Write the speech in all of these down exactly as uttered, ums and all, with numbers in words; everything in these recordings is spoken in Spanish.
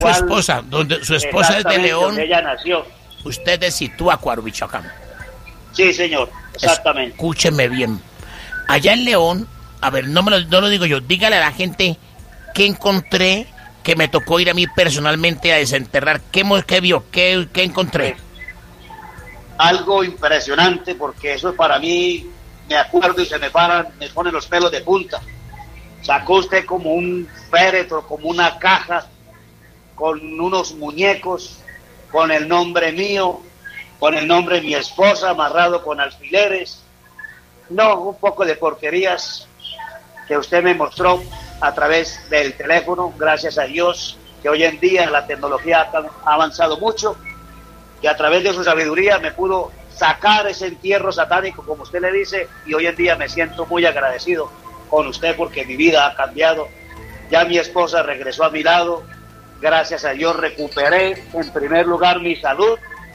Su esposa, donde su esposa es de León. Donde ella nació. Usted es Situácuaro, Michoacán. Sí, señor, exactamente. Escúcheme bien. Allá en León, a ver, no, me lo, no lo digo yo, dígale a la gente qué encontré, que me tocó ir a mí personalmente a desenterrar. ¿Qué, qué vio? ¿Qué, qué encontré? Algo impresionante, porque eso para mí, me acuerdo y se me paran, me ponen los pelos de punta. Sacó usted como un féretro, como una caja, con unos muñecos, con el nombre mío, con el nombre de mi esposa, amarrado con alfileres. No, un poco de porquerías que usted me mostró a través del teléfono, gracias a Dios, que hoy en día la tecnología ha avanzado mucho, y a través de su sabiduría me pudo sacar ese entierro satánico, como usted le dice, y hoy en día me siento muy agradecido con usted porque mi vida ha cambiado. Ya mi esposa regresó a mi lado, gracias a Dios recuperé en primer lugar mi salud,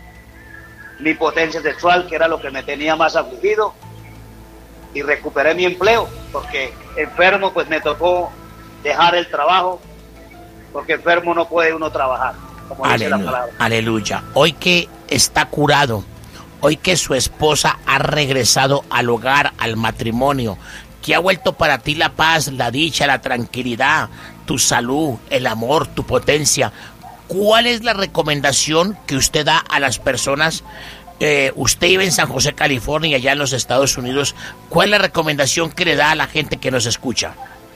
mi potencia sexual, que era lo que me tenía más afligido, y recuperé mi empleo, porque enfermo pues me tocó dejar el trabajo, porque enfermo no puede uno trabajar, como dice la palabra. Aleluya. Hoy que está curado, hoy que su esposa ha regresado al hogar, al matrimonio, que ha vuelto para ti la paz, la dicha, la tranquilidad, tu salud, el amor, tu potencia, ¿cuál es la recomendación que usted da a las personas? Eh, usted vive en San José, California, allá en los Estados Unidos. ¿Cuál es la recomendación que le da a la gente que nos escucha?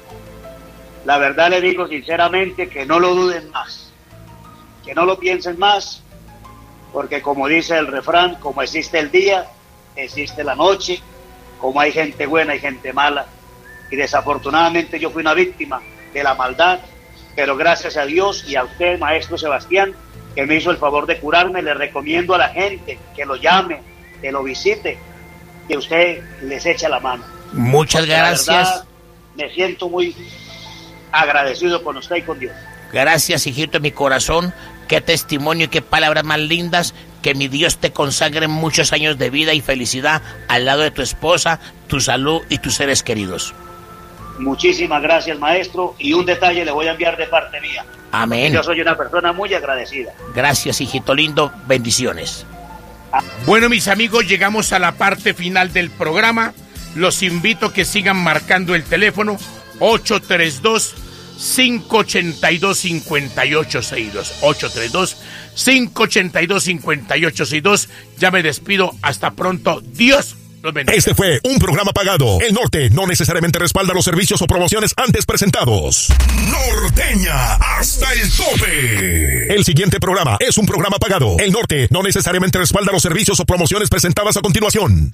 La verdad le digo sinceramente que no lo duden más, que no lo piensen más, porque como dice el refrán, como existe el día, existe la noche, como hay gente buena y gente mala, y desafortunadamente yo fui una víctima de la maldad, pero gracias a Dios y a usted, maestro Sebastián, que me hizo el favor de curarme, le recomiendo a la gente que lo llame, que lo visite, que usted les eche la mano. Muchas Porque gracias. La verdad, me siento muy agradecido con usted y con Dios. Gracias, hijito de mi corazón. Qué testimonio y qué palabras más lindas. Que mi Dios te consagre muchos años de vida y felicidad al lado de tu esposa, tu salud y tus seres queridos. Muchísimas gracias, maestro. Y un detalle le voy a enviar de parte mía. Amén. Yo soy una persona muy agradecida. Gracias, hijito lindo. Bendiciones. Bueno, mis amigos, llegamos a la parte final del programa. Los invito a que sigan marcando el teléfono ocho tres dos, cinco ocho dos, cinco ocho seis dos. ocho tres dos, cinco ocho dos, cinco ocho seis dos. Ya me despido. Hasta pronto. Dios los bendiga. Este fue un programa pagado. El Norte no necesariamente respalda los servicios o promociones antes presentados. Norteña hasta el tope. El siguiente programa es un programa pagado. El Norte no necesariamente respalda los servicios o promociones presentadas a continuación.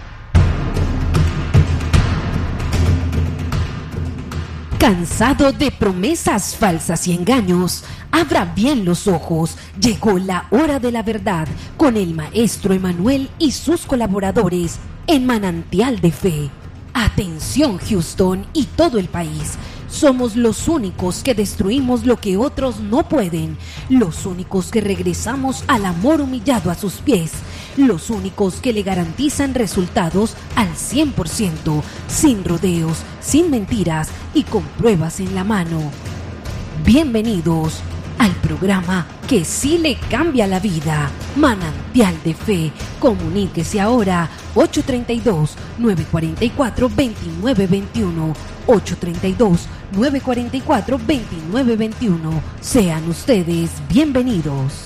¿Cansado de promesas falsas y engaños? Abra bien los ojos. Llegó la hora de la verdad con el maestro Emanuel y sus colaboradores en Manantial de Fe. Atención, Houston y todo el país. Somos los únicos que destruimos lo que otros no pueden. Los únicos que regresamos al amor humillado a sus pies. Los únicos que le garantizan resultados al cien por ciento, sin rodeos, sin mentiras y con pruebas en la mano. Bienvenidos al programa que sí le cambia la vida. Manantial de Fe. Comuníquese ahora ocho tres dos, nueve cuatro cuatro, dos nueve dos uno. ocho tres dos, nueve cuatro cuatro, dos nueve dos uno. Sean ustedes bienvenidos.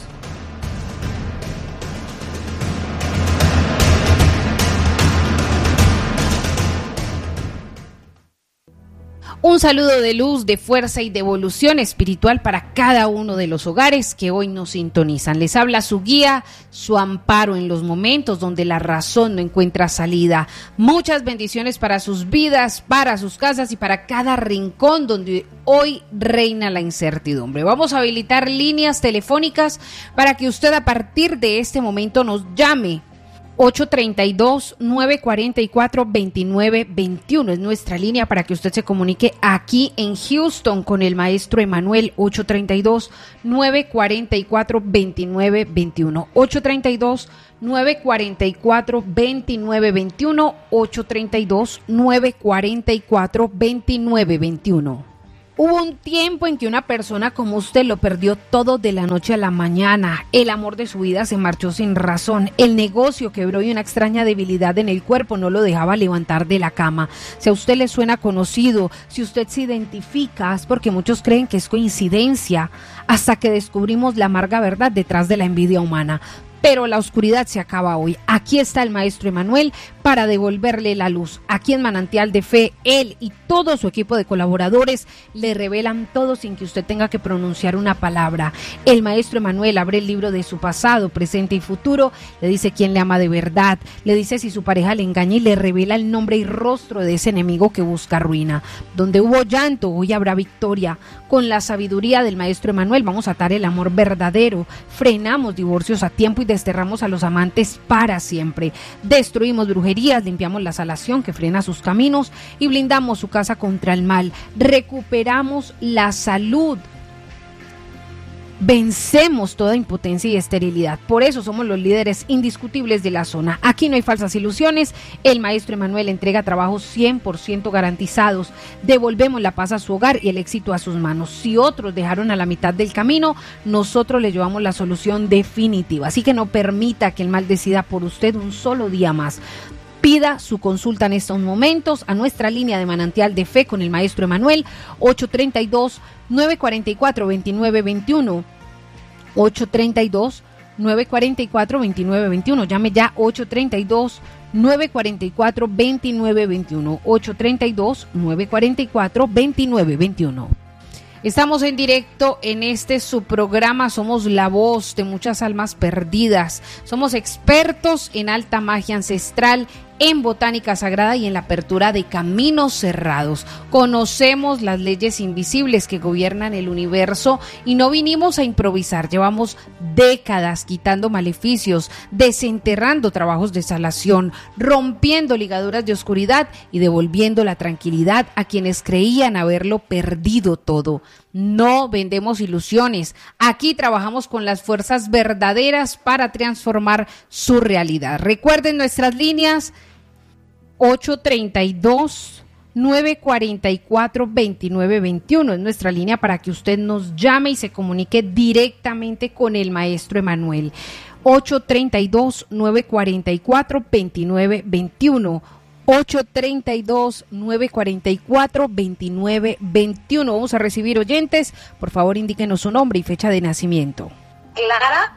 Un saludo de luz, de fuerza y de evolución espiritual para cada uno de los hogares que hoy nos sintonizan. Les habla su guía, su amparo en los momentos donde la razón no encuentra salida. Muchas bendiciones para sus vidas, para sus casas y para cada rincón donde hoy reina la incertidumbre. Vamos a habilitar líneas telefónicas para que usted a partir de este momento nos llame. ocho tres dos, nueve cuatro cuatro, dos nueve dos uno es nuestra línea para que usted se comunique aquí en Houston con el maestro Emanuel. Ocho tres dos, nueve cuatro cuatro, dos nueve dos uno. ocho tres dos, nueve cuatro cuatro, dos nueve dos uno. ocho tres dos, nueve cuatro cuatro, dos nueve dos uno. Hubo un tiempo en que una persona como usted lo perdió todo de la noche a la mañana. El amor de su vida se marchó sin razón. El negocio quebró y una extraña debilidad en el cuerpo no lo dejaba levantar de la cama. Si a usted le suena conocido, si usted se identifica, es porque muchos creen que es coincidencia, hasta que descubrimos la amarga verdad detrás de la envidia humana. Pero la oscuridad se acaba hoy. Aquí está el maestro Emanuel para devolverle la luz. Aquí en Manantial de Fe, él y todo su equipo de colaboradores le revelan todo sin que usted tenga que pronunciar una palabra. El maestro Emanuel abre el libro de su pasado, presente y futuro, le dice quién le ama de verdad, le dice si su pareja le engaña y le revela el nombre y rostro de ese enemigo que busca ruina. Donde hubo llanto, hoy habrá victoria. Con la sabiduría del maestro Emanuel vamos a atar el amor verdadero, frenamos divorcios a tiempo y desterramos a los amantes para siempre. Destruimos brujerías, limpiamos la salación que frena sus caminos y blindamos su casa contra el mal. Recuperamos la salud. Vencemos toda impotencia y esterilidad. Por eso somos los líderes indiscutibles de la zona. Aquí no hay falsas ilusiones. El maestro Emanuel entrega trabajos cien por ciento garantizados. Devolvemos la paz a su hogar y el éxito a sus manos. Si otros dejaron a la mitad del camino, nosotros le llevamos la solución definitiva. Así que no permita que el mal decida por usted un solo día más. Pida su consulta en estos momentos a nuestra línea de Manantial de Fe con el maestro Emanuel, ocho tres dos, nueve cuatro cuatro, dos nueve dos uno, ocho tres dos, nueve cuatro cuatro, dos nueve dos uno. Llame ya ocho tres dos, nueve cuatro cuatro, dos nueve dos uno, ocho tres dos, nueve cuatro cuatro, dos nueve dos uno. Estamos en directo en este su programa. Somos la voz de muchas almas perdidas. Somos expertos en alta magia ancestral, en botánica sagrada y en la apertura de caminos cerrados. Conocemos las leyes invisibles que gobiernan el universo y no vinimos a improvisar. Llevamos décadas quitando maleficios, desenterrando trabajos de salación, rompiendo ligaduras de oscuridad y devolviendo la tranquilidad a quienes creían haberlo perdido todo. No vendemos ilusiones. Aquí trabajamos con las fuerzas verdaderas para transformar su realidad. Recuerden nuestras líneas ocho tres dos, nueve cuatro cuatro, dos nueve dos uno. Es nuestra línea para que usted nos llame y se comunique directamente con el maestro Emanuel. ocho tres dos, nueve cuatro cuatro, dos nueve dos uno. ocho tres dos, nueve cuatro cuatro, dos nueve dos uno. Vamos a recibir oyentes. Por favor, indíquenos su nombre y fecha de nacimiento. Clara,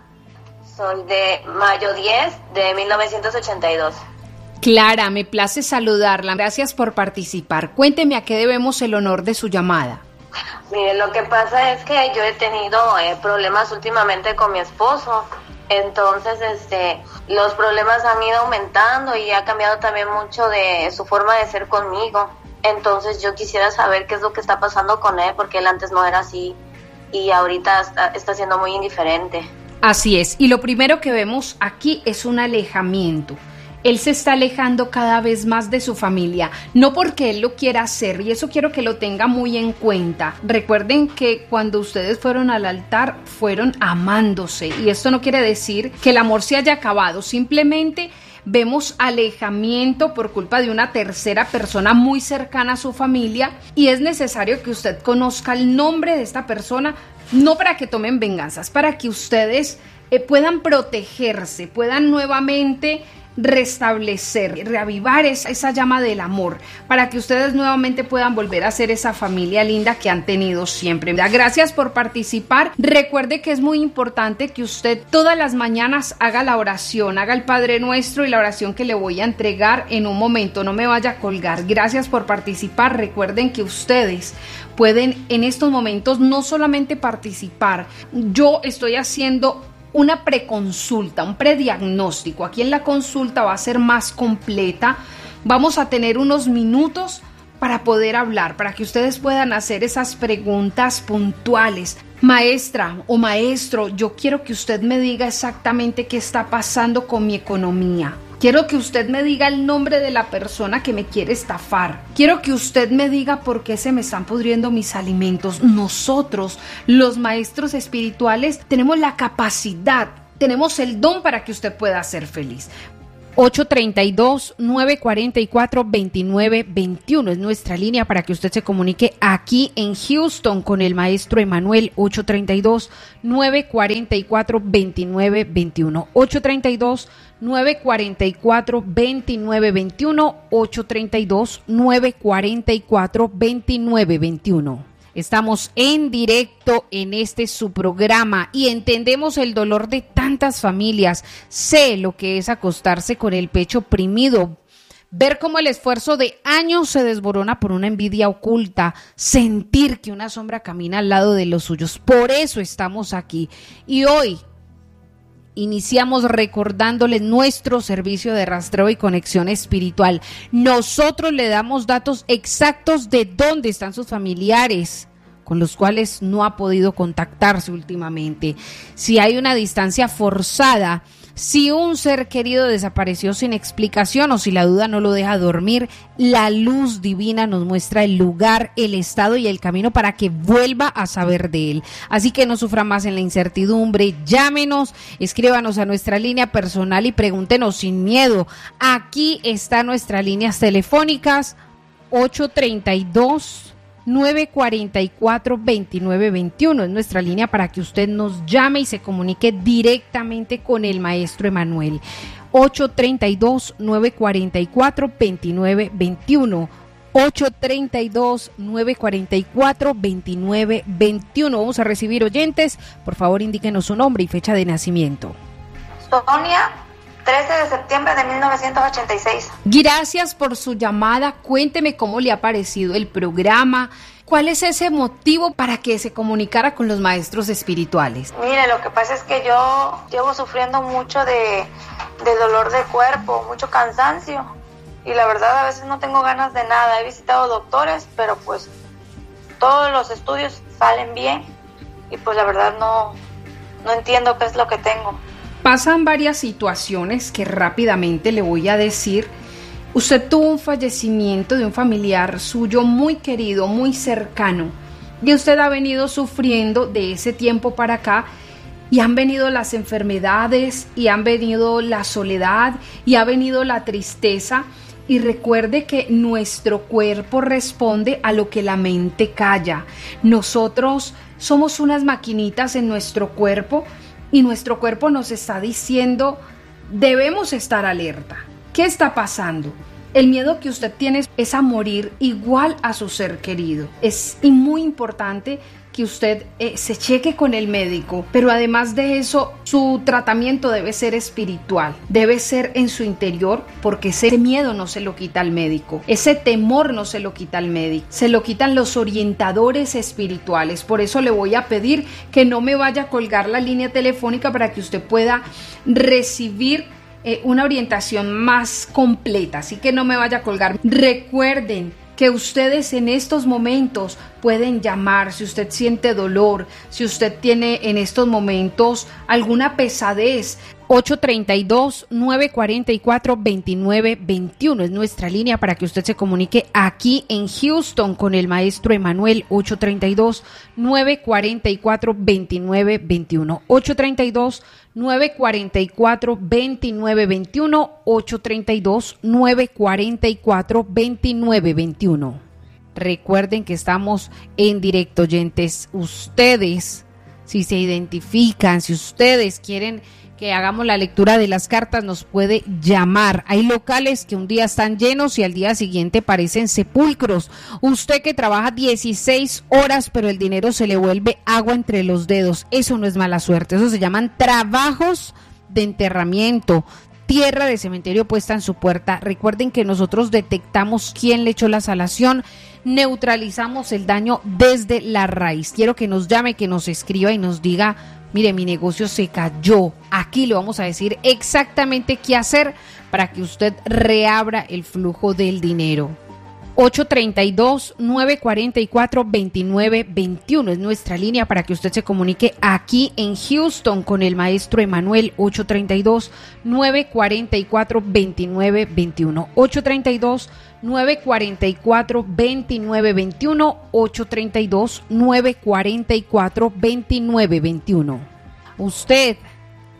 soy de mayo diez de mil novecientos ochenta y dos. Clara, me place saludarla. Gracias por participar. Cuénteme a qué debemos el honor de su llamada. Mire, lo que pasa es que yo he tenido eh, problemas últimamente con mi esposo. Entonces, este, los problemas han ido aumentando y ha cambiado también mucho de su forma de ser conmigo. Entonces, yo quisiera saber qué es lo que está pasando con él, porque él antes no era así y ahorita está, está siendo muy indiferente. Así es. Y lo primero que vemos aquí es un alejamiento. Él se está alejando cada vez más de su familia, no porque él lo quiera hacer, y eso quiero que lo tenga muy en cuenta. Recuerden que cuando ustedes fueron al altar, fueron amándose, y esto no quiere decir que el amor se haya acabado, simplemente vemos alejamiento por culpa de una tercera persona muy cercana a su familia, y es necesario que usted conozca el nombre de esta persona, no para que tomen venganzas, para que ustedes eh, puedan protegerse, puedan nuevamente restablecer, reavivar esa, esa llama del amor, para que ustedes nuevamente puedan volver a ser esa familia linda que han tenido siempre. Gracias por participar. Recuerde que es muy importante que usted todas las mañanas haga la oración, haga el Padre Nuestro y la oración que le voy a entregar en un momento. No me vaya a colgar. Gracias por participar. Recuerden que ustedes pueden en estos momentos no solamente participar, yo estoy haciendo una preconsulta, un prediagnóstico. Aquí en la consulta va a ser más completa. Vamos a tener unos minutos para poder hablar, para que ustedes puedan hacer esas preguntas puntuales. Maestra o maestro, yo quiero que usted me diga exactamente qué está pasando con mi economía. Quiero que usted me diga el nombre de la persona que me quiere estafar. Quiero que usted me diga por qué se me están pudriendo mis alimentos. Nosotros, los maestros espirituales, tenemos la capacidad, tenemos el don para que usted pueda ser feliz. ocho treinta y dos, nueve cuarenta y cuatro, veintinueve veintiuno es nuestra línea para que usted se comunique aquí en Houston con el maestro Emanuel. Ocho treinta y dos, nueve cuarenta y cuatro, veintinueve veintiuno. ocho treinta y dos, nueve cuarenta y cuatro, veintinueve veintiuno. ocho treinta y dos, nueve cuarenta y cuatro, veintinueve veintiuno. Estamos en directo en este su programa y entendemos el dolor de tantas familias. Sé lo que es acostarse con el pecho oprimido, ver cómo el esfuerzo de años se desborona por una envidia oculta, sentir que una sombra camina al lado de los suyos. Por eso estamos aquí. Y hoy iniciamos recordándoles nuestro servicio de rastreo y conexión espiritual. Nosotros le damos datos exactos de dónde están sus familiares con los cuales no ha podido contactarse últimamente. Si hay una distancia forzada, si un ser querido desapareció sin explicación o si la duda no lo deja dormir, la luz divina nos muestra el lugar, el estado y el camino para que vuelva a saber de él. Así que no sufra más en la incertidumbre, llámenos, escríbanos a nuestra línea personal y pregúntenos sin miedo. Aquí están nuestras líneas telefónicas: ocho treinta y dos, nueve cuarenta y cuatro, veintinueve veintiuno es nuestra línea para que usted nos llame y se comunique directamente con el maestro Emanuel. ocho treinta y dos, nueve cuarenta y cuatro, veintinueve veintiuno. ocho treinta y dos, nueve cuarenta y cuatro, veintinueve veintiuno. Vamos a recibir oyentes. Por favor, indíquenos su nombre y fecha de nacimiento. Sonia, trece de septiembre de mil novecientos ochenta y seis. Gracias por su llamada. Cuénteme cómo le ha parecido el programa. ¿Cuál es ese motivo para que se comunicara con los maestros espirituales? Mire, lo que pasa es que yo llevo sufriendo mucho de, de dolor de cuerpo, mucho cansancio. Y la verdad a veces no tengo ganas de nada. He visitado doctores, pero pues todos los estudios salen bien. Y pues la verdad no, no entiendo qué es lo que tengo. Pasan varias situaciones que rápidamente le voy a decir. Usted tuvo un fallecimiento de un familiar suyo muy querido, muy cercano, y usted ha venido sufriendo de ese tiempo para acá, y han venido las enfermedades, y han venido la soledad, y ha venido la tristeza. Y recuerde que nuestro cuerpo responde a lo que la mente calla. Nosotros somos unas maquinitas en nuestro cuerpo, y nuestro cuerpo nos está diciendo, debemos estar alerta. ¿Qué está pasando? El miedo que usted tiene es a morir igual a su ser querido. Es muy importante que usted eh, se cheque con el médico, pero además de eso, su tratamiento debe ser espiritual, debe ser en su interior, porque ese miedo no se lo quita el médico, ese temor no se lo quita el médico, se lo quitan los orientadores espirituales. Por eso le voy a pedir que no me vaya a colgar la línea telefónica para que usted pueda recibir eh, una orientación más completa, así que no me vaya a colgar. Recuerden que ustedes en estos momentos pueden llamar si usted siente dolor, si usted tiene en estos momentos alguna pesadez. Ocho treinta y dos, nueve cuarenta y cuatro, veintinueve veintiuno es nuestra línea para que usted se comunique aquí en Houston con el maestro Emanuel. Ocho treinta y dos, nueve cuarenta y cuatro, veintinueve veintiuno. Ocho treinta y dos, nueve cuarenta y cuatro, veintinueve veintiuno. Ocho treinta y dos, nueve cuarenta y cuatro, veintinueve veintiuno. Recuerden que estamos en directo, oyentes. Ustedes, si se identifican, si ustedes quieren que hagamos la lectura de las cartas, nos puede llamar. Hay locales que un día están llenos y al día siguiente parecen sepulcros. Usted que trabaja dieciséis horas, pero el dinero se le vuelve agua entre los dedos. Eso no es mala suerte. Eso se llaman trabajos de enterramiento. Tierra de cementerio puesta en su puerta. Recuerden que nosotros detectamos quién le echó la salación, neutralizamos el daño desde la raíz. Quiero que nos llame, que nos escriba y nos diga: mire, mi negocio se cayó. Aquí le vamos a decir exactamente qué hacer para que usted reabra el flujo del dinero. Ocho treinta y dos, nueve cuarenta y cuatro, veintinueve veintiuno es nuestra línea para que usted se comunique aquí en Houston con el maestro Emanuel. Ocho treinta y dos, nueve cuarenta y cuatro, veintinueve veintiuno. Ocho treinta y dos, nueve cuarenta y cuatro, veintinueve veintiuno. Ocho treinta y dos, nueve cuarenta y cuatro, veintinueve veintiuno. Usted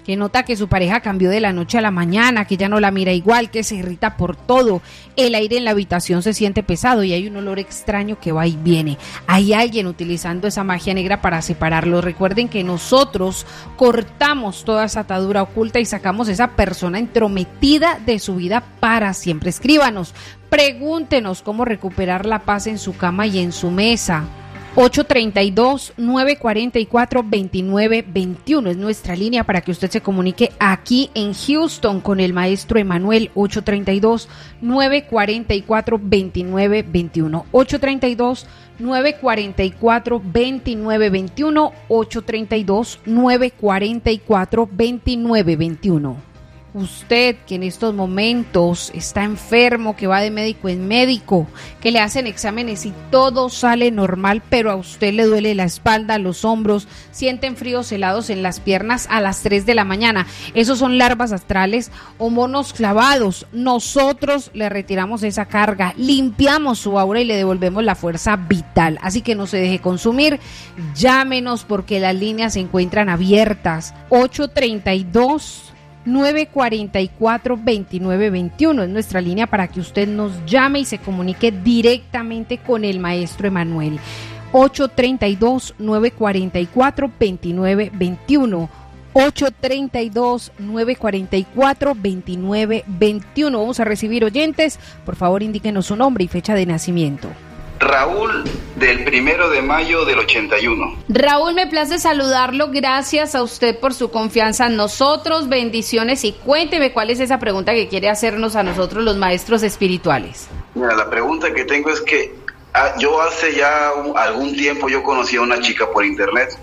que nota que su pareja cambió de la noche a la mañana, que ya no la mira igual, que se irrita por todo, el aire en la habitación se siente pesado y hay un olor extraño que va y viene. Hay alguien utilizando esa magia negra para separarlo. Recuerden que nosotros cortamos toda esa atadura oculta y sacamos esa persona entrometida de su vida para siempre. Escríbanos, pregúntenos cómo recuperar la paz en su cama y en su mesa. ocho tres dos, nueve cuatro cuatro, dos nueve dos uno es nuestra línea para que usted se comunique aquí en Houston con el maestro Emanuel. Ocho tres dos, nueve cuatro cuatro, dos nueve dos uno. ocho tres dos, nueve cuatro cuatro, dos nueve dos uno. ocho tres dos, nueve cuatro cuatro, dos nueve dos uno. Usted que en estos momentos está enfermo, que va de médico en médico, que le hacen exámenes y todo sale normal, pero a usted le duele la espalda, los hombros, sienten fríos helados en las piernas a las tres de la mañana. Esos son larvas astrales o monos clavados. Nosotros le retiramos esa carga, limpiamos su aura y le devolvemos la fuerza vital. Así que no se deje consumir, llámenos porque las líneas se encuentran abiertas. ocho tres dos, nueve cuatro cuatro, dos nueve dos uno es nuestra línea para que usted nos llame y se comunique directamente con el maestro Emanuel. ocho tres dos, nueve cuatro cuatro, dos nueve dos uno. ocho tres dos, nueve cuatro cuatro, dos nueve dos uno. Vamos a recibir oyentes. Por favor, indíquenos su nombre y fecha de nacimiento. Raúl, del primero de mayo del ochenta y uno. Raúl, me place saludarlo. Gracias a usted por su confianza en nosotros. Bendiciones y cuénteme cuál es esa pregunta que quiere hacernos a nosotros los maestros espirituales. Mira, la pregunta que tengo es que ah, yo hace ya un, algún tiempo yo conocí a una chica por internet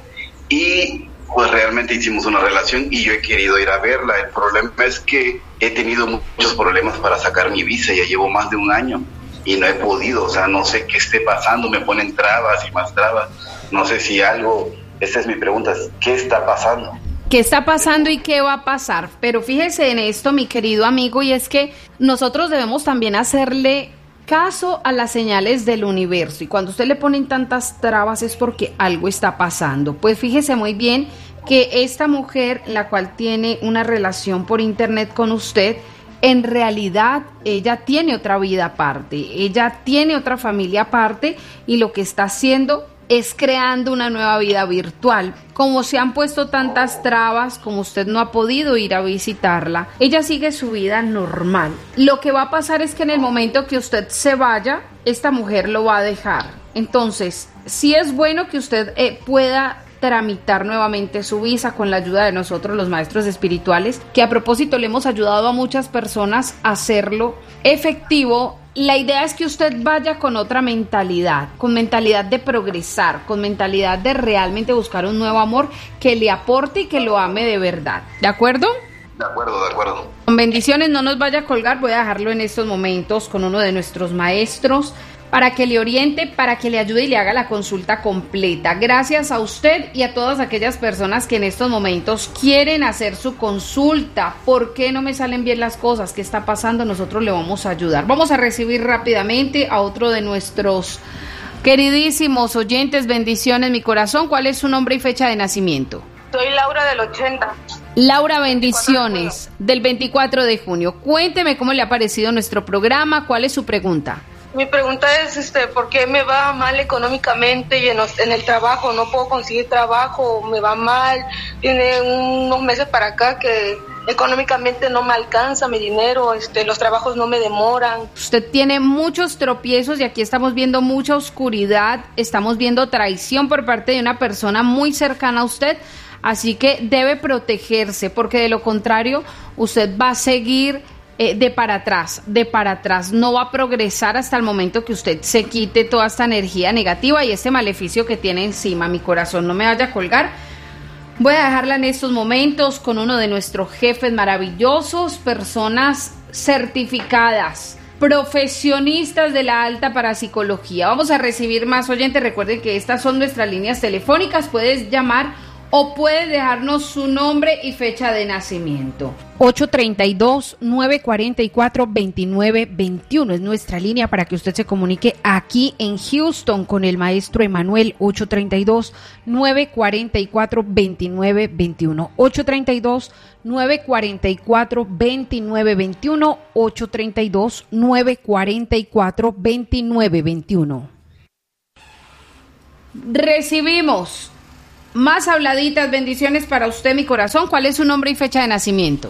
y pues realmente hicimos una relación y yo he querido ir a verla. El problema es que he tenido muchos problemas para sacar mi visa, ya llevo más de un año. Y no he podido, o sea, no sé qué esté pasando, me ponen trabas y más trabas, no sé si algo, esta es mi pregunta, ¿qué está pasando? ¿Qué está pasando y qué va a pasar? Pero fíjese en esto, mi querido amigo, y es que nosotros debemos también hacerle caso a las señales del universo, y cuando usted le ponen tantas trabas es porque algo está pasando. Pues fíjese muy bien que esta mujer, la cual tiene una relación por internet con usted, en realidad ella tiene otra vida aparte, ella tiene otra familia aparte y lo que está haciendo es creando una nueva vida virtual. Como se han puesto tantas trabas, como usted no ha podido ir a visitarla, ella sigue su vida normal. Lo que va a pasar es que en el momento que usted se vaya, esta mujer lo va a dejar. Entonces, sí es bueno que usted eh, pueda tramitar nuevamente su visa con la ayuda de nosotros los maestros espirituales, que a propósito le hemos ayudado a muchas personas a hacerlo efectivo. La idea es que usted vaya con otra mentalidad, con mentalidad de progresar, con mentalidad de realmente buscar un nuevo amor que le aporte y que lo ame de verdad. ¿De acuerdo? De acuerdo, de acuerdo. Con bendiciones, no nos vaya a colgar, voy a dejarlo en estos momentos con uno de nuestros maestros para que le oriente, para que le ayude y le haga la consulta completa. Gracias a usted y a todas aquellas personas que en estos momentos quieren hacer su consulta. ¿Por qué no me salen bien las cosas? ¿Qué está pasando? Nosotros le vamos a ayudar. Vamos a recibir rápidamente a otro de nuestros queridísimos oyentes. Bendiciones, mi corazón. ¿Cuál es su nombre y fecha de nacimiento? Soy Laura del ochenta. Laura, bendiciones, del veinticuatro de junio. Cuénteme cómo le ha parecido nuestro programa. ¿Cuál es su pregunta? Mi pregunta es, este, ¿por qué me va mal económicamente y en, los, en el trabajo? No puedo conseguir trabajo, me va mal. Tiene unos meses para acá que económicamente no me alcanza mi dinero, este, los trabajos no me demoran. Usted tiene muchos tropiezos y aquí estamos viendo mucha oscuridad, estamos viendo traición por parte de una persona muy cercana a usted, así que debe protegerse, porque de lo contrario usted va a seguir Eh, de para atrás, de para atrás, no va a progresar hasta el momento que usted se quite toda esta energía negativa y este maleficio que tiene encima. Mi corazón, no me vaya a colgar. Voy a dejarla en estos momentos con uno de nuestros jefes maravillosos, personas certificadas, profesionistas de la alta parapsicología. Vamos a recibir más oyentes. Recuerden que estas son nuestras líneas telefónicas. Puedes llamar o puede dejarnos su nombre y fecha de nacimiento. ocho treinta y dos, nueve cuarenta y cuatro, veintinueve veintiuno es nuestra línea para que usted se comunique aquí en Houston con el maestro Emanuel. Ocho treinta y dos, nueve cuarenta y cuatro, veintinueve veintiuno. ocho treinta y dos, nueve cuarenta y cuatro, veintinueve veintiuno. ocho treinta y dos, nueve cuarenta y cuatro, veintinueve veintiuno. Recibimos más habladitas. Bendiciones para usted, mi corazón. ¿Cuál es su nombre y fecha de nacimiento?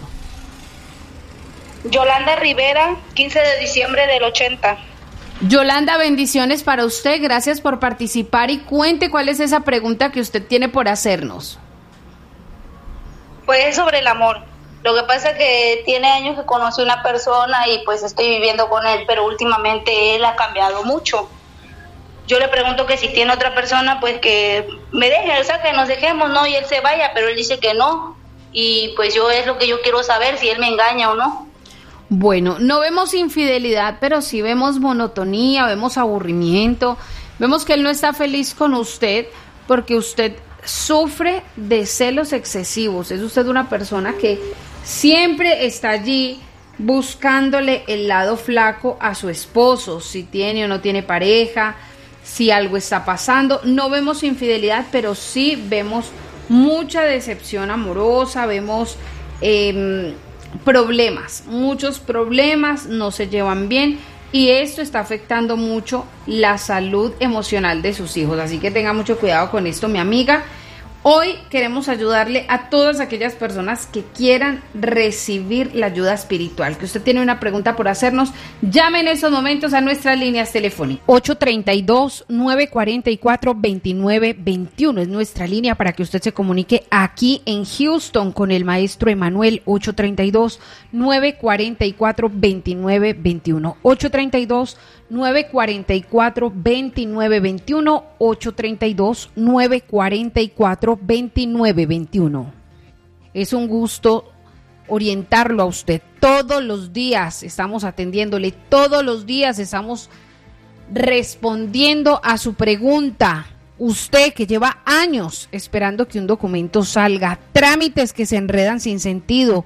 Yolanda Rivera, quince de diciembre del ochenta. Yolanda, bendiciones para usted. Gracias por participar y cuente cuál es esa pregunta que usted tiene por hacernos. Pues es sobre el amor. Lo que pasa es que tiene años que conocí a una persona y pues estoy viviendo con él, pero últimamente él ha cambiado mucho. Yo le pregunto que si tiene otra persona, pues que me deje, o sea, que nos dejemos, ¿no? Y él se vaya, pero él dice que no. Y pues yo es lo que yo quiero saber, si él me engaña o no. Bueno, no vemos infidelidad, pero sí vemos monotonía, vemos aburrimiento. Vemos que él no está feliz con usted porque usted sufre de celos excesivos. Es usted una persona que siempre está allí buscándole el lado flaco a su esposo, si tiene o no tiene pareja, si algo está pasando. No vemos infidelidad, pero sí vemos mucha decepción amorosa, vemos eh, problemas, muchos problemas, no se llevan bien y esto está afectando mucho la salud emocional de sus hijos. Así que tenga mucho cuidado con esto, mi amiga. Hoy queremos ayudarle a todas aquellas personas que quieran recibir la ayuda espiritual. Que usted tiene una pregunta por hacernos, llame en esos momentos a nuestras líneas telefónicas. ocho treinta y dos, nueve cuarenta y cuatro, veintinueve veintiuno es nuestra línea para que usted se comunique aquí en Houston con el maestro Emanuel. ocho treinta y dos, nueve cuarenta y cuatro, veintinueve veintiuno. ocho treinta y dos, nueve cuarenta y cuatro, veintinueve veintiuno. ocho treinta y dos, nueve cuarenta y cuatro, veintinueve veintiuno. Es un gusto orientarlo a usted. Todos los días estamos atendiéndole, todos los días estamos respondiendo a su pregunta. Usted que lleva años esperando que un documento salga, trámites que se enredan sin sentido,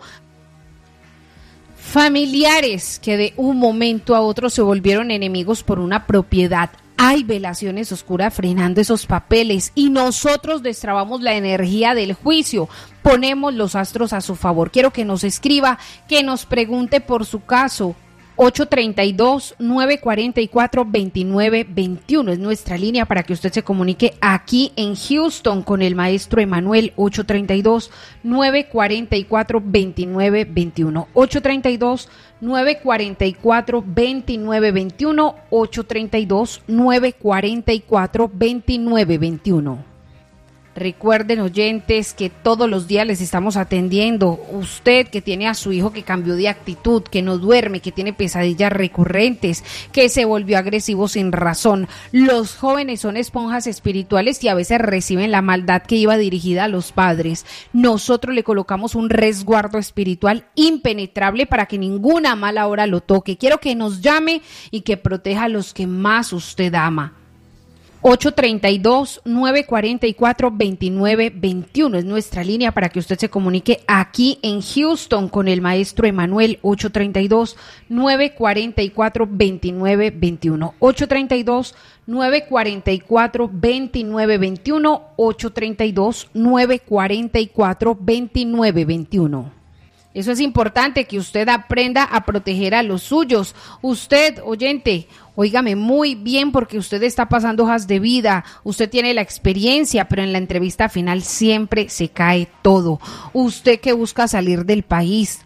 familiares que de un momento a otro se volvieron enemigos por una propiedad. Hay velaciones oscuras frenando esos papeles y nosotros destrabamos la energía del juicio, ponemos los astros a su favor. Quiero que nos escriba, que nos pregunte por su caso. ocho treinta y dos, nueve cuarenta y cuatro, veintinueve veintiuno es nuestra línea para que usted se comunique aquí en Houston con el maestro Emanuel. ocho treinta y dos, nueve cuarenta y cuatro, veintinueve veintiuno. ocho treinta y dos, nueve cuarenta y cuatro, veintinueve veintiuno. ocho treinta y dos, nueve cuarenta y cuatro, veintinueve veintiuno. Recuerden, oyentes, que todos los días les estamos atendiendo. Usted que tiene a su hijo que cambió de actitud, que no duerme, que tiene pesadillas recurrentes, que se volvió agresivo sin razón. Los jóvenes son esponjas espirituales y a veces reciben la maldad que iba dirigida a los padres. Nosotros le colocamos un resguardo espiritual impenetrable para que ninguna mala hora lo toque. Quiero que nos llame y que proteja a los que más usted ama. ocho treinta y dos, nueve cuarenta y cuatro, veintinueve veintiuno es nuestra línea para que usted se comunique aquí en Houston con el maestro Emanuel. ocho treinta y dos, nueve cuarenta y cuatro, veintinueve veintiuno. ocho treinta y dos, nueve cuarenta y cuatro, veintinueve veintiuno. ocho treinta y dos, nueve cuarenta y cuatro, veintinueve veintiuno. Eso es importante, que usted aprenda a proteger a los suyos. Usted, oyente, óigame muy bien, porque usted está pasando hojas de vida, usted tiene la experiencia, pero en la entrevista final siempre se cae todo. Usted que busca salir del país,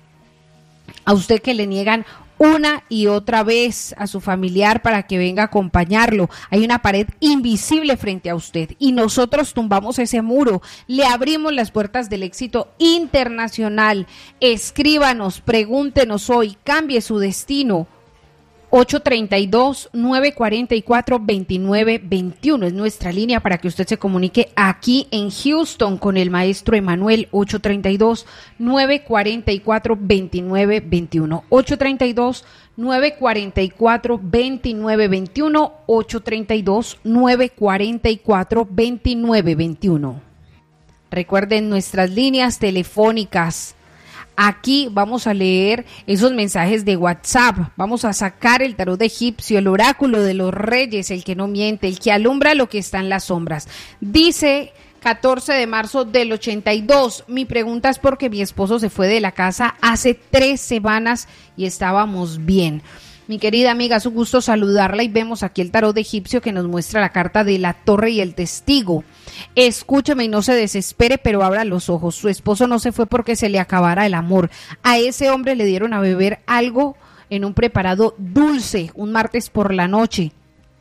a usted que le niegan una y otra vez a su familiar para que venga a acompañarlo. Hay una pared invisible frente a usted y nosotros tumbamos ese muro, le abrimos las puertas del éxito internacional. Escríbanos, pregúntenos hoy, cambie su destino. ocho treinta y dos, nueve cuarenta y cuatro, veintinueve veintiuno es nuestra línea para que usted se comunique aquí en Houston con el maestro Emanuel. ocho treinta y dos, nueve cuarenta y cuatro, veintinueve veintiuno. ocho treinta y dos, nueve cuarenta y cuatro, veintinueve veintiuno. ocho treinta y dos, nueve cuarenta y cuatro, veintinueve veintiuno. Recuerden nuestras líneas telefónicas. Aquí vamos a leer esos mensajes de WhatsApp. Vamos a sacar el tarot egipcio, el oráculo de los reyes, el que no miente, el que alumbra lo que está en las sombras. Dice catorce de marzo del ochenta y dos. Mi pregunta es porque mi esposo se fue de la casa hace tres semanas y estábamos bien. Mi querida amiga, es un gusto saludarla y vemos aquí el tarot egipcio que nos muestra la carta de la torre y el testigo. Escúcheme y no se desespere, pero abra los ojos. Su esposo no se fue porque se le acabara el amor. A ese hombre le dieron a beber algo en un preparado dulce un martes por la noche.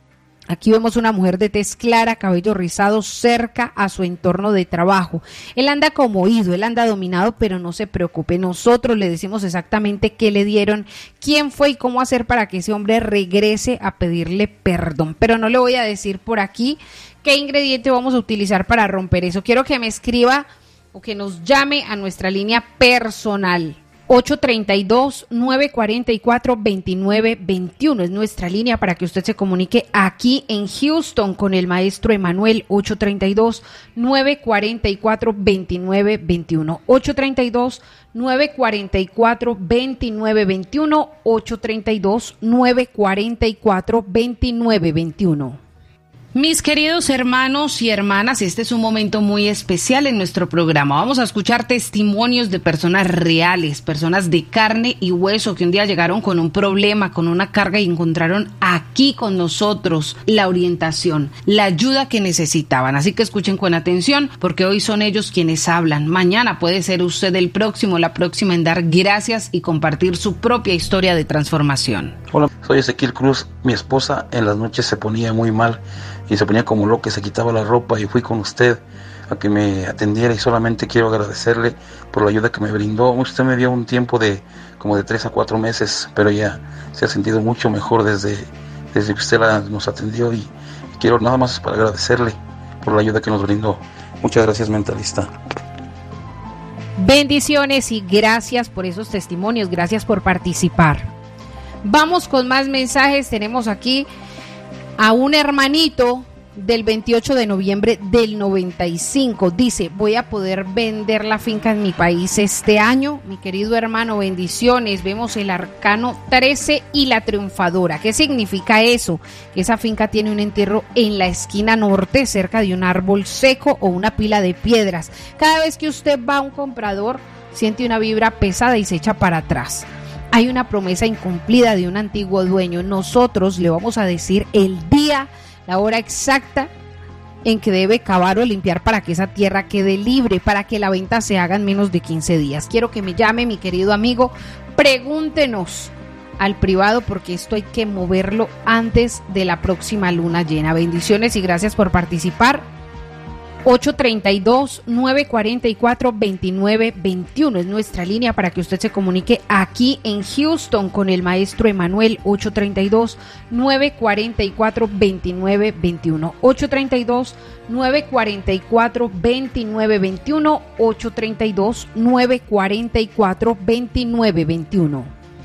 Aquí vemos una mujer de tez clara, cabello rizado, cerca a su entorno de trabajo. Él anda como oído, él anda dominado, pero no se preocupe. Nosotros le decimos exactamente qué le dieron, quién fue y cómo hacer para que ese hombre regrese a pedirle perdón. Pero no le voy a decir por aquí qué ingrediente vamos a utilizar para romper eso. Quiero que me escriba o que nos llame a nuestra línea personal. ocho treinta y dos, nueve cuarenta y cuatro, veintinueve veintiuno es nuestra línea para que usted se comunique aquí en Houston con el maestro Emanuel. Ocho treinta y dos, nueve cuarenta y cuatro, veintinueve veintiuno. ocho treinta y dos, nueve cuarenta y cuatro, veintinueve veintiuno. ocho treinta y dos, nueve cuarenta y cuatro, veintinueve veintiuno. Mis queridos hermanos y hermanas, este es un momento muy especial en nuestro programa. Vamos a escuchar testimonios de personas reales, personas de carne y hueso que un día llegaron con un problema, con una carga y encontraron aquí con nosotros la orientación, la ayuda que necesitaban. Así que escuchen con atención porque hoy son ellos quienes hablan. Mañana puede ser usted el próximo, la próxima en dar gracias y compartir su propia historia de transformación. Hola, soy Ezequiel Cruz. Mi esposa en las noches se ponía muy mal y se ponía como loca, se quitaba la ropa y fui con usted a que me atendiera y solamente quiero agradecerle por la ayuda que me brindó. Usted me dio un tiempo de como de tres a cuatro meses, pero ya se ha sentido mucho mejor desde, desde que usted la, nos atendió y, y quiero nada más para agradecerle por la ayuda que nos brindó. Muchas gracias, mentalista. Bendiciones y gracias por esos testimonios, gracias por participar. Vamos con más mensajes. Tenemos aquí a un hermanito del veintiocho de noviembre del noventa y cinco. Dice, voy a poder vender la finca en mi país este año. Mi querido hermano, bendiciones. Vemos el arcano trece y la triunfadora. ¿Qué significa eso? Que esa finca tiene un entierro en la esquina norte, cerca de un árbol seco o una pila de piedras. Cada vez que usted va a un comprador, siente una vibra pesada y se echa para atrás. Hay una promesa incumplida de un antiguo dueño. Nosotros le vamos a decir el día, la hora exacta en que debe cavar o limpiar para que esa tierra quede libre, para que la venta se haga en menos de quince días. Quiero que me llame, mi querido amigo, pregúntenos al privado porque esto hay que moverlo antes de la próxima luna llena. Bendiciones y gracias por participar. ocho treinta y dos, nueve cuarenta y cuatro, veintinueve veintiuno es nuestra línea para que usted se comunique aquí en Houston con el maestro Emanuel. Ocho treinta y dos, nueve cuarenta y cuatro, veintinueve veintiuno. ocho treinta y dos, nueve cuarenta y cuatro, veintinueve veintiuno. ocho treinta y dos, nueve cuarenta y cuatro, veintinueve veintiuno.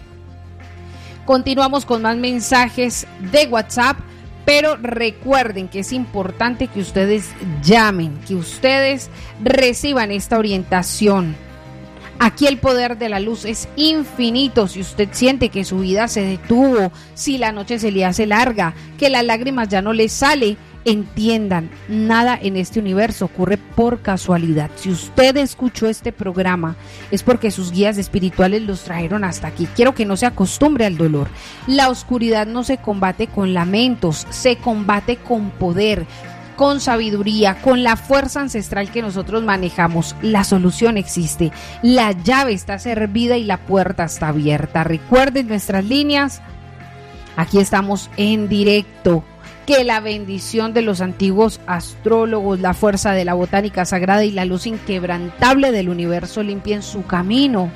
Continuamos con más mensajes de WhatsApp. Pero recuerden que es importante que ustedes llamen, que ustedes reciban esta orientación. Aquí el poder de la luz es infinito. Si usted siente que su vida se detuvo, si la noche se le hace larga, que las lágrimas ya no le sale, entiendan, nada en este universo ocurre por casualidad. Si usted escuchó este programa es porque sus guías espirituales los trajeron hasta aquí. Quiero que no se acostumbre al dolor. La oscuridad no se combate con lamentos, se combate con poder, con sabiduría, con la fuerza ancestral que nosotros manejamos. La solución existe, la llave está servida y la puerta está abierta. Recuerden nuestras líneas, aquí estamos en directo. Que la bendición de los antiguos astrólogos, la fuerza de la botánica sagrada y la luz inquebrantable del universo limpien su camino.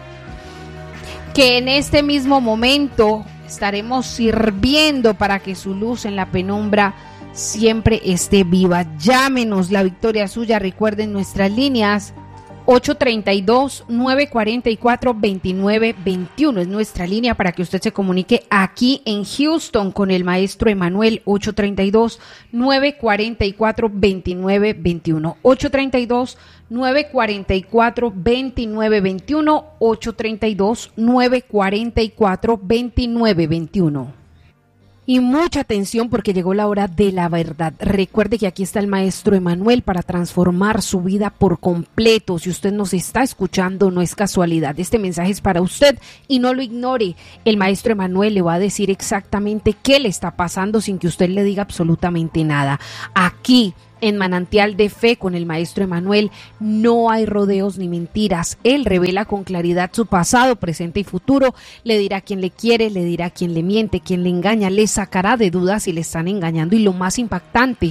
Que en este mismo momento estaremos sirviendo para que su luz en la penumbra siempre esté viva. Llámenos, la victoria es suya. Recuerden nuestras líneas ocho tres dos, nueve cuatro cuatro, dos nueve dos uno es nuestra línea para que usted se comunique aquí en Houston con el maestro Emanuel. Ocho tres dos, nueve cuatro cuatro, dos nueve dos uno. ocho tres dos, nueve cuatro cuatro, dos nueve dos uno. ocho tres dos, nueve cuatro cuatro, dos nueve dos uno. Y mucha atención porque llegó la hora de la verdad. Recuerde que aquí está el maestro Emanuel para transformar su vida por completo. Si usted nos está escuchando, no es casualidad. Este mensaje es para usted y no lo ignore. El maestro Emanuel le va a decir exactamente qué le está pasando sin que usted le diga absolutamente nada. Aquí, en Manantial de Fe con el maestro Emanuel, no hay rodeos ni mentiras. Él revela con claridad su pasado, presente y futuro. Le dirá quién le quiere, le dirá quién le miente, quién le engaña, le sacará de dudas si le están engañando. Y lo más impactante,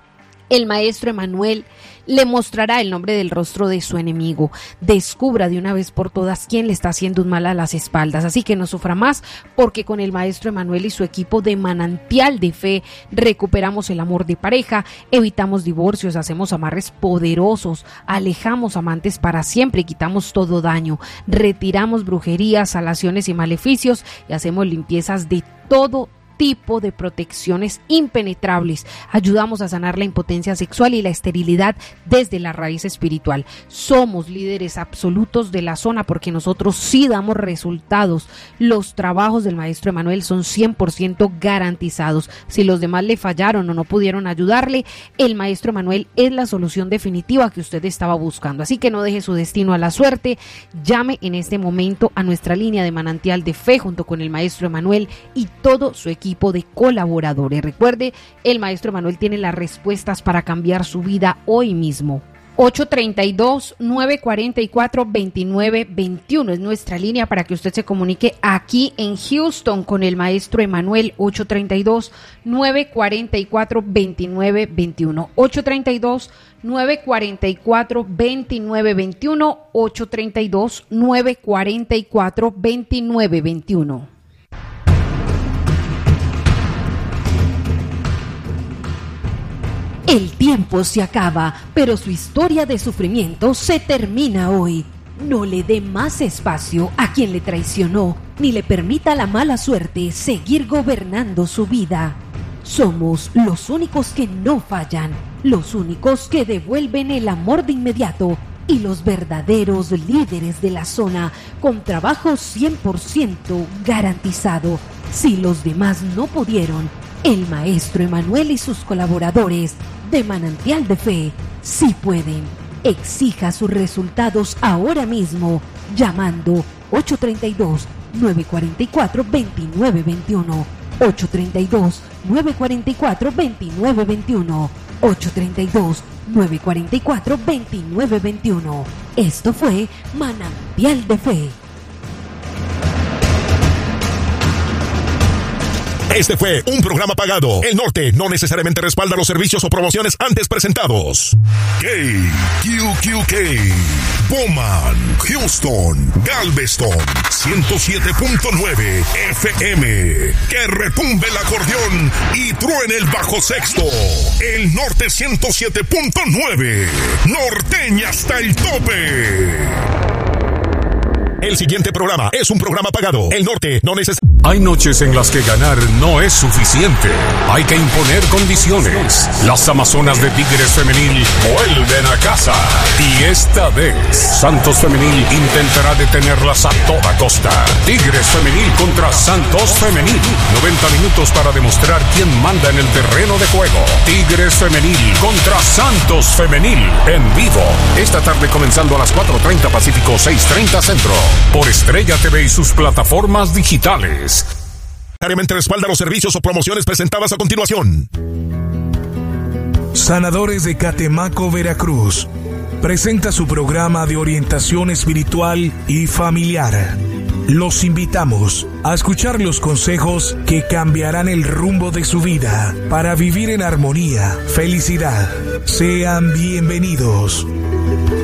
el maestro Emanuel le mostrará el nombre del rostro de su enemigo. Descubra de una vez por todas quién le está haciendo un mal a las espaldas. Así que no sufra más, porque con el maestro Emanuel y su equipo de Manantial de Fe recuperamos el amor de pareja, evitamos divorcios, hacemos amarres poderosos, alejamos amantes para siempre y quitamos todo daño, retiramos brujerías, salaciones y maleficios y hacemos limpiezas de todo tipo de protecciones impenetrables. Ayudamos a sanar la impotencia sexual y la esterilidad desde la raíz espiritual. Somos líderes absolutos de la zona porque nosotros sí damos resultados. Los trabajos del maestro Emanuel son cien por ciento garantizados. Si los demás le fallaron o no pudieron ayudarle, el maestro Emanuel es la solución definitiva que usted estaba buscando. Así que no deje su destino a la suerte. Llame en este momento a nuestra línea de Manantial de Fe junto con el maestro Emanuel y todo su equipo equipo de colaboradores. Recuerde, el maestro Emanuel tiene las respuestas para cambiar su vida hoy mismo. ocho tres dos, nueve cuatro cuatro, dos nueve dos uno es nuestra línea para que usted se comunique aquí en Houston con el maestro Emanuel. Ocho tres dos, nueve cuatro cuatro, dos nueve dos uno. ocho tres dos, nueve cuatro cuatro, dos nueve dos uno. ocho tres dos, nueve cuatro cuatro, dos nueve dos uno. El tiempo se acaba, pero su historia de sufrimiento se termina hoy. No le dé más espacio a quien le traicionó, ni le permita a la mala suerte seguir gobernando su vida. Somos los únicos que no fallan, los únicos que devuelven el amor de inmediato y los verdaderos líderes de la zona con trabajo cien por ciento garantizado. Si los demás no pudieron, el maestro Emanuel y sus colaboradores de Manantial de Fe sí pueden. Exija sus resultados ahora mismo llamando ocho tres dos, nueve cuatro cuatro, dos nueve dos uno. ocho tres dos, nueve cuatro cuatro, dos nueve dos uno. ocho tres dos, nueve cuatro cuatro, dos nueve dos uno. Esto fue Manantial de Fe. Este fue un programa pagado. El Norte no necesariamente respalda los servicios o promociones antes presentados. K Q Q K, Bowman, Houston, Galveston, ciento siete punto nueve F M. Que retumbe el acordeón y truene el bajo sexto. El Norte ciento siete punto nueve. Norteña hasta el tope. El siguiente programa es un programa pagado. El Norte no necesita... Hay noches en las que ganar no es suficiente. Hay que imponer condiciones. Las Amazonas de Tigres Femenil vuelven a casa. Y esta vez, Santos Femenil intentará detenerlas a toda costa. Tigres Femenil contra Santos Femenil. noventa minutos para demostrar quién manda en el terreno de juego. Tigres Femenil contra Santos Femenil. En vivo. Esta tarde comenzando a las cuatro treinta Pacífico, seis treinta Centro. Por Estrella T V y sus plataformas digitales. Necesariamente respalda los servicios o promociones presentadas a continuación. Sanadores de Catemaco, Veracruz, presenta su programa de orientación espiritual y familiar. Los invitamos a escuchar los consejos que cambiarán el rumbo de su vida para vivir en armonía, felicidad. Sean bienvenidos.